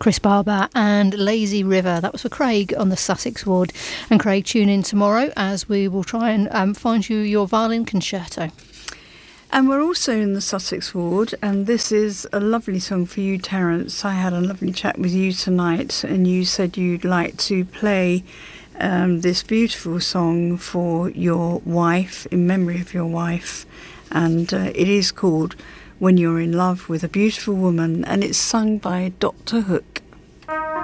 Chris Barber and Lazy River. That was for Craig on the Sussex ward. And Craig, tune in tomorrow as we will try and find you your violin concerto. And we're also in the Sussex ward, and this is a lovely song for you, Terence. I had a lovely chat with you tonight, and you said you'd like to play this beautiful song for your wife, in memory of your wife, and it is called When You're in Love with a Beautiful Woman, and it's sung by Dr. Hook.